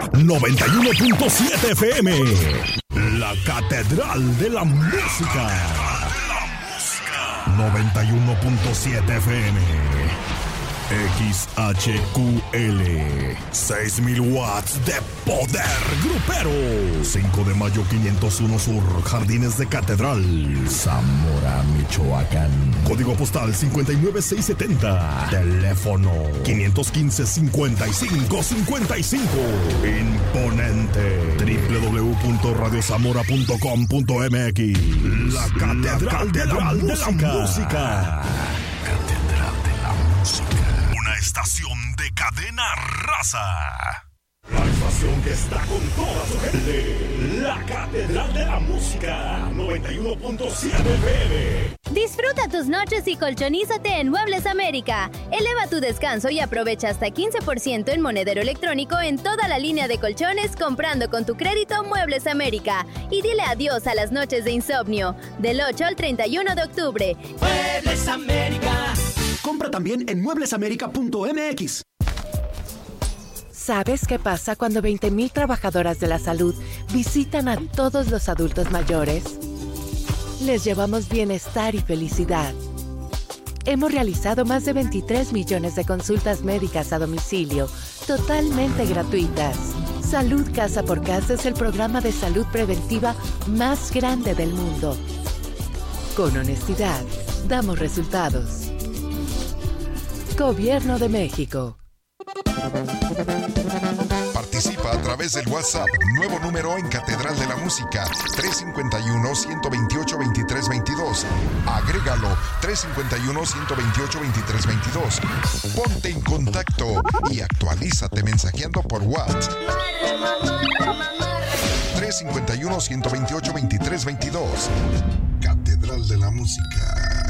91.7 FM. La Catedral de la Música. 91.7 FM. XHQL 6,000 watts de poder grupero. 5 de mayo 501 Sur, Jardines de Catedral, Zamora, Michoacán. Código postal 59670. Teléfono 515-5555. Imponente. www.radiozamora.com.mx. La Catedral de la Música. Una estación de cadena raza. La estación que está con toda su gente. La Catedral de la Música. 91.7 FM. Disfruta tus noches y colchonízate en Muebles América. Eleva tu descanso y aprovecha hasta 15% en monedero electrónico en toda la línea de colchones comprando con tu crédito Muebles América. Y dile adiós a las noches de insomnio. Del 8 al 31 de octubre. Muebles América. Compra también en mueblesamerica.mx. ¿Sabes qué pasa cuando 20,000 trabajadoras de la salud visitan a todos los adultos mayores? Les llevamos bienestar y felicidad. Hemos realizado más de 23 millones de consultas médicas a domicilio, totalmente gratuitas. Salud Casa por Casa es el programa de salud preventiva más grande del mundo. Con honestidad, damos resultados. Gobierno de México. Participa a través del WhatsApp, nuevo número en Catedral de la Música, 351-128-2322. Agrégalo, 351-128-2322. Ponte en contacto y actualízate mensajeando por WhatsApp. 351-128-2322. Catedral de la Música.